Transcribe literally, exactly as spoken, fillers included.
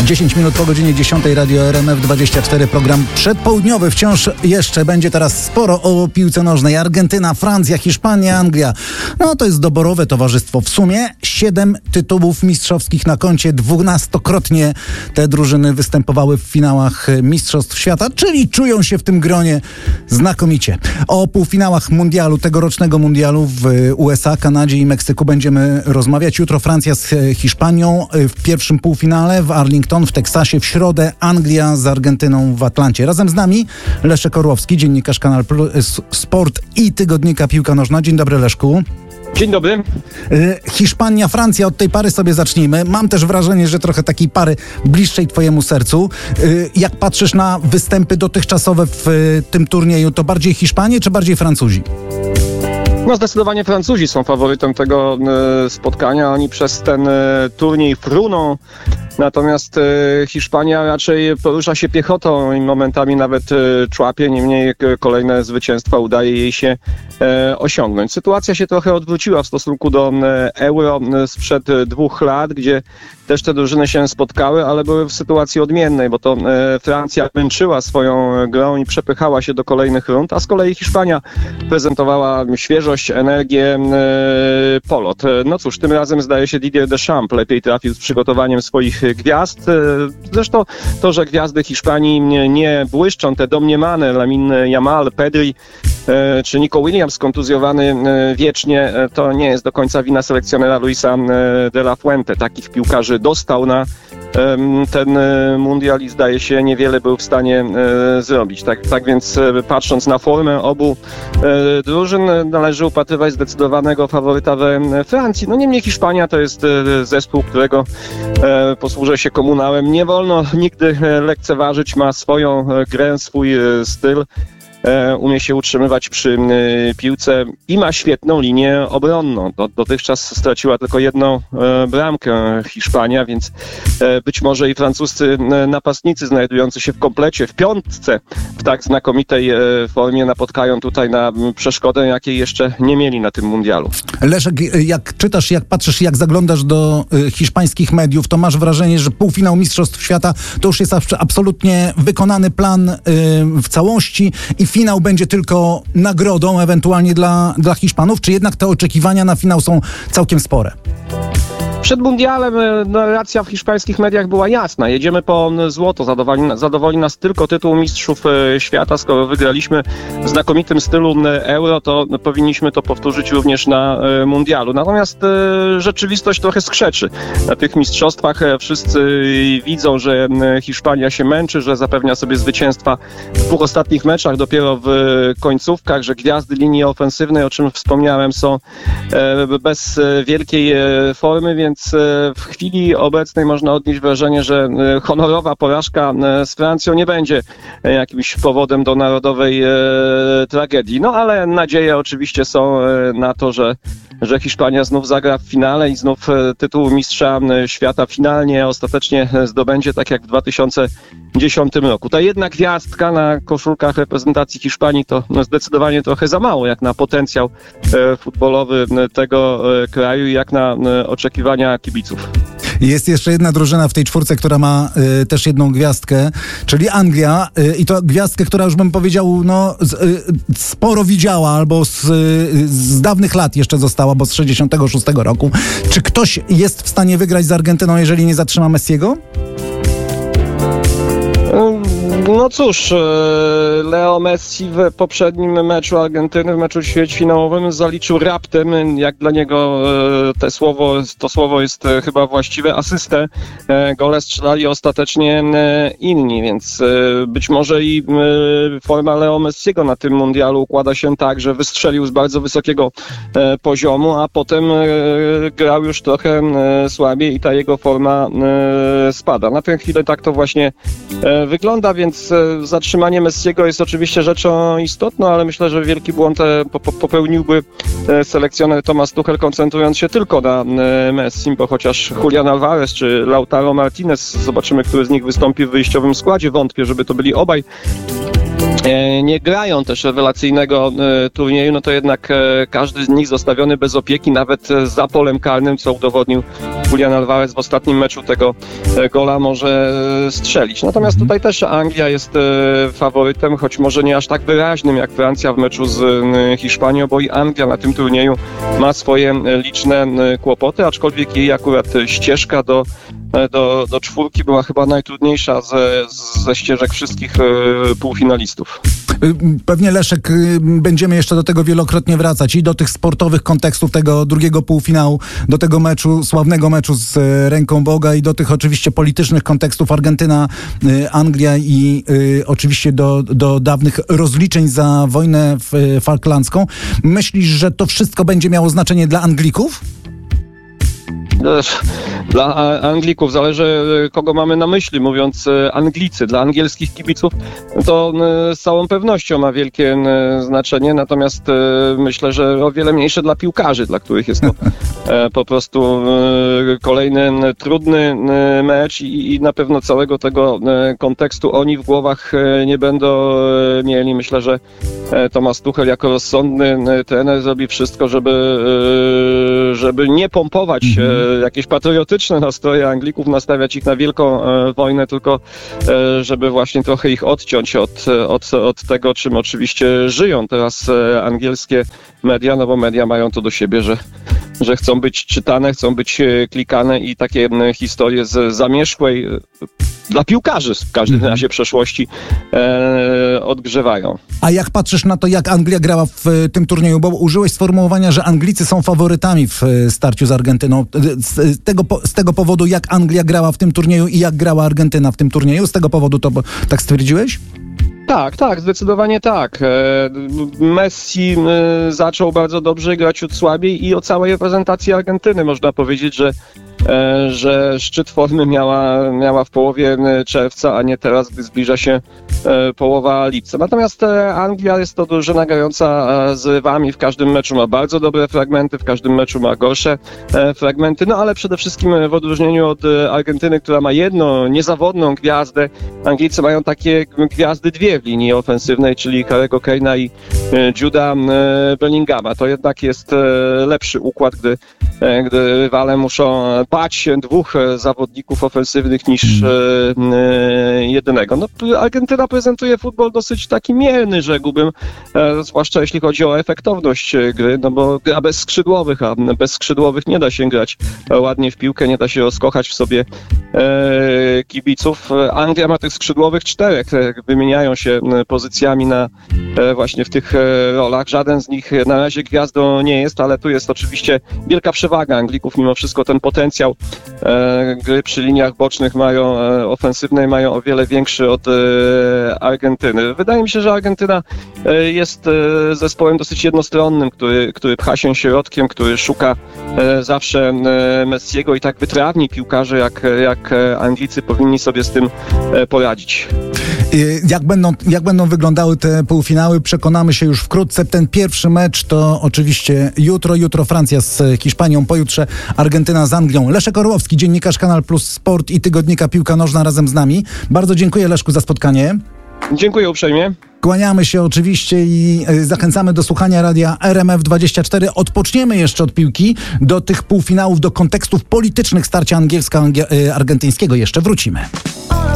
dziesięć minut po godzinie dziesiątej, Radio R M F dwadzieścia cztery, program przedpołudniowy. Wciąż jeszcze będzie teraz sporo o piłce nożnej. Argentyna, Francja, Hiszpania, Anglia. No to jest doborowe towarzystwo. W sumie siedem tytułów mistrzowskich na koncie. Dwunastokrotnie te drużyny występowały w finałach Mistrzostw Świata, czyli czują się w tym gronie znakomicie. O półfinałach mundialu, tegorocznego mundialu w U S A, Kanadzie i Meksyku będziemy rozmawiać. Jutro Francja z Hiszpanią w pierwszym półfinale w Arlington w Teksasie. W środę Anglia z Argentyną w Atlancie. Razem z nami Leszek Orłowski, dziennikarz Kanal Plus Sport i tygodnika Piłka Nożna. Dzień dobry, Leszku. Dzień dobry. Hiszpania, Francja, od tej pary sobie zacznijmy. Mam też wrażenie, że trochę takiej pary bliższej twojemu sercu. Jak patrzysz na występy dotychczasowe w tym turnieju, to bardziej Hiszpanie czy bardziej Francuzi? No zdecydowanie Francuzi są faworytem tego e, spotkania. Oni przez ten e, turniej fruną. Natomiast e, Hiszpania raczej porusza się piechotą i momentami nawet e, człapie. Niemniej kolejne zwycięstwa udaje jej się e, osiągnąć. Sytuacja się trochę odwróciła w stosunku do e, Euro sprzed dwóch lat, gdzie też te drużyny się spotkały, ale były w sytuacji odmiennej, bo to e, Francja męczyła swoją grą i przepychała się do kolejnych rund, a z kolei Hiszpania prezentowała świeżość, energię, e, polot. No cóż, tym razem zdaje się Didier Deschamps lepiej trafił z przygotowaniem swoich gwiazd. E, zresztą to, że gwiazdy Hiszpanii nie, nie błyszczą, te domniemane Lamine Yamal, Pedri e, czy Nico Williams kontuzjowany e, wiecznie, e, to nie jest do końca wina selekcjonera Luisa e, de la Fuente. Takich piłkarzy dostał na ten mundial i zdaje się niewiele był w stanie e, zrobić. Tak, tak więc e, patrząc na formę obu e, drużyn, należy upatrywać zdecydowanego faworyta we Francji. No niemniej Hiszpania to jest e, zespół, którego e, posłużę się komunałem. Nie wolno nigdy lekceważyć, ma swoją e, grę, swój e, styl. Umie się utrzymywać przy piłce i ma świetną linię obronną. Dotychczas straciła tylko jedną bramkę Hiszpania, więc być może i francuscy napastnicy znajdujący się w komplecie, w piątce, w tak znakomitej formie napotkają tutaj na przeszkodę, jakiej jeszcze nie mieli na tym mundialu. Leszek, jak czytasz, jak patrzysz, jak zaglądasz do hiszpańskich mediów, to masz wrażenie, że półfinał Mistrzostw Świata to już jest absolutnie wykonany plan w całości i finał będzie tylko nagrodą ewentualnie dla, dla Hiszpanów, czy jednak te oczekiwania na finał są całkiem spore? Przed mundialem narracja w hiszpańskich mediach była jasna. Jedziemy po złoto. Zadowoli, zadowoli nas tylko tytuł mistrzów świata. Skoro wygraliśmy w znakomitym stylu Euro, to powinniśmy to powtórzyć również na mundialu. Natomiast rzeczywistość trochę skrzeczy. Na tych mistrzostwach wszyscy widzą, że Hiszpania się męczy, że zapewnia sobie zwycięstwa w dwóch ostatnich meczach, dopiero w końcówkach, że gwiazdy linii ofensywnej, o czym wspomniałem, są bez wielkiej formy, więc w chwili obecnej można odnieść wrażenie, że honorowa porażka z Francją nie będzie jakimś powodem do narodowej tragedii. No ale nadzieje oczywiście są na to, że że Hiszpania znów zagra w finale i znów tytuł mistrza świata finalnie ostatecznie zdobędzie, tak jak w dwa tysiące dziesiątym roku. Ta jedna gwiazdka na koszulkach reprezentacji Hiszpanii to zdecydowanie trochę za mało, jak na potencjał futbolowy tego kraju i jak na oczekiwania kibiców. Jest jeszcze jedna drużyna w tej czwórce, która ma y, też jedną gwiazdkę, czyli Anglia y, i to gwiazdkę, która już bym powiedział, no z, y, sporo widziała, albo z, y, z dawnych lat jeszcze została, bo z sześćdziesiątego szóstego roku. Czy ktoś jest w stanie wygrać z Argentyną, jeżeli nie zatrzyma Messiego? No cóż, Leo Messi w poprzednim meczu Argentyny, w meczu ćwierćfinałowym zaliczył raptem, jak dla niego te słowo, to słowo jest chyba właściwe, asystę. Gole strzelali ostatecznie inni, więc być może i forma Leo Messiego na tym mundialu układa się tak, że wystrzelił z bardzo wysokiego poziomu, a potem grał już trochę słabiej i ta jego forma spada. Na tę chwilę tak to właśnie wygląda, więc zatrzymanie Messiego jest oczywiście rzeczą istotną, ale myślę, że wielki błąd popełniłby selekcjoner Thomas Tuchel, koncentrując się tylko na Messim, bo chociaż Julian Alvarez czy Lautaro Martinez, zobaczymy, który z nich wystąpi w wyjściowym składzie, wątpię, żeby to byli obaj nie, nie grają też rewelacyjnego e, turnieju, no to jednak e, każdy z nich zostawiony bez opieki, nawet e, za polem karnym, co udowodnił Julian Alvarez w ostatnim meczu tego e, gola, może e, strzelić. Natomiast tutaj też Anglia jest e, faworytem, choć może nie aż tak wyraźnym jak Francja w meczu z e, Hiszpanią, bo i Anglia na tym turnieju ma swoje e, liczne e, kłopoty, aczkolwiek jej akurat e, ścieżka do Do, do czwórki była chyba najtrudniejsza ze, ze ścieżek wszystkich e, półfinalistów. Pewnie, Leszek, będziemy jeszcze do tego wielokrotnie wracać i do tych sportowych kontekstów tego drugiego półfinału, do tego meczu, sławnego meczu z ręką Boga i do tych oczywiście politycznych kontekstów Argentyna, Anglia i y, oczywiście do, do dawnych rozliczeń za wojnę falklandzką. Myślisz, że to wszystko będzie miało znaczenie dla Anglików? Dla Anglików zależy, kogo mamy na myśli, mówiąc Anglicy. Dla angielskich kibiców to z całą pewnością ma wielkie znaczenie, natomiast myślę, że o wiele mniejsze dla piłkarzy, dla których jest to po prostu kolejny trudny mecz i na pewno całego tego kontekstu oni w głowach nie będą mieli. Myślę, że Thomas Tuchel jako rozsądny trener zrobi wszystko, żeby, żeby nie pompować jakieś patriotyczne nastroje Anglików, nastawiać ich na wielką e, wojnę, tylko e, żeby właśnie trochę ich odciąć od, od, od tego, czym oczywiście żyją teraz e, angielskie media, no bo media mają to do siebie, że, że chcą być czytane, chcą być e, klikane i takie e, historie z zamierzchłej e, dla piłkarzy w każdym razie przeszłości e, odgrzewają. A jak patrzysz na to, jak Anglia grała w tym turnieju, bo użyłeś sformułowania, że Anglicy są faworytami w starciu z Argentyną. Z tego, z tego powodu, jak Anglia grała w tym turnieju i jak grała Argentyna w tym turnieju? Z tego powodu to tak stwierdziłeś? Tak, tak, zdecydowanie tak. Messi zaczął bardzo dobrze, grać ciut słabiej i o całej reprezentacji Argentyny można powiedzieć, że że szczyt formy miała, miała w połowie czerwca, a nie teraz, gdy zbliża się połowa lipca. Natomiast Anglia jest to drużyna grająca z rywami. W każdym meczu ma bardzo dobre fragmenty, w każdym meczu ma gorsze fragmenty, no ale przede wszystkim w odróżnieniu od Argentyny, która ma jedną niezawodną gwiazdę, Anglicy mają takie gwiazdy dwie w linii ofensywnej, czyli Harry'ego Kane'a i Juda Bellingama. To jednak jest lepszy układ, gdy, gdy rywale muszą bać się dwóch zawodników ofensywnych niż hmm. e, jednego. No, Argentyna prezentuje futbol dosyć taki mierny, rzekłbym, e, zwłaszcza jeśli chodzi o efektowność gry, no bo gra bez skrzydłowych, a bez skrzydłowych nie da się grać ładnie w piłkę, nie da się rozkochać w sobie e, kibiców. Anglia ma tych skrzydłowych czterech, wymieniają się pozycjami na e, właśnie w tych e, rolach. Żaden z nich na razie gwiazdą nie jest, ale tu jest oczywiście wielka przewaga Anglików, mimo wszystko ten potencjał e, gry przy liniach bocznych mają, e, ofensywnej mają o wiele większy od e, Argentyny. Wydaje mi się, że Argentyna e, jest e, zespołem dosyć jednostronnym, który, który pcha się środkiem, który szuka e, zawsze e, Messiego i tak wytrawni piłkarze jak, jak Anglicy powinni sobie z tym e, poradzić. Jak będą, jak będą wyglądały te półfinały, przekonamy się już wkrótce. Ten pierwszy mecz to oczywiście jutro. Jutro Francja z Hiszpanią, pojutrze Argentyna z Anglią. Leszek Orłowski, dziennikarz Kanal Plus Sport i tygodnika Piłka Nożna razem z nami. Bardzo dziękuję, Leszku, za spotkanie. Dziękuję uprzejmie. Kłaniamy się oczywiście i zachęcamy do słuchania radia R M F dwadzieścia cztery. Odpoczniemy jeszcze od piłki. Do tych półfinałów, do kontekstów politycznych starcia angielsko-argentyńskiego jeszcze wrócimy.